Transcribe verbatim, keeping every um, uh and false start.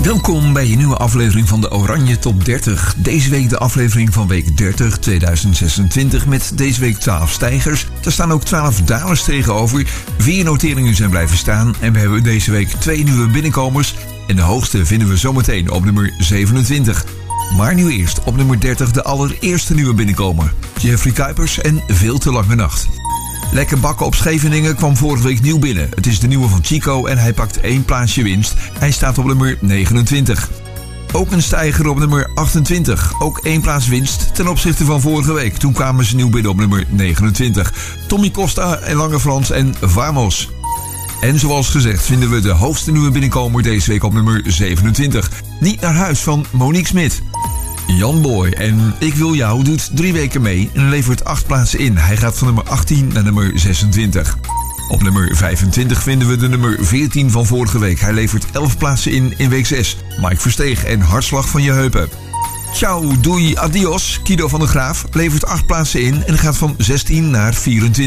Welkom bij een nieuwe aflevering van de Oranje Top dertig. Deze week de aflevering van week dertig, tweeduizend zesentwintig met deze week twaalf stijgers. Er staan ook twaalf dalers tegenover. Vier noteringen zijn blijven staan en we hebben deze week twee nieuwe binnenkomers. En de hoogste vinden we zometeen op nummer zevenentwintig. Maar nu eerst op nummer dertig de allereerste nieuwe binnenkomer. Jeffrey Kuipers en Veel te lange nacht. Lekker bakken op Scheveningen kwam vorige week nieuw binnen. Het is de nieuwe van Chico en hij pakt één plaatsje winst. Hij staat op nummer negenentwintig. Ook een stijger op nummer achtentwintig. Ook één plaats winst ten opzichte van vorige week. Toen kwamen ze nieuw binnen op nummer negenentwintig. Tommy Costa en Lange Frans en Vamos. En zoals gezegd vinden we de hoogste nieuwe binnenkomer deze week op nummer zevenentwintig. Niet naar huis van Monique Smit. Jan Boy en Ik Wil Jou doet drie weken mee en levert acht plaatsen in. Hij gaat van nummer achttien naar nummer zesentwintig. Op nummer vijfentwintig vinden we de nummer veertien van vorige week. Hij levert elf plaatsen in in week zes. Mike Versteeg en Hartslag van je heupen. Ciao, doei, adios. Kido van der Graaf levert acht plaatsen in en gaat van zestien naar vierentwintig.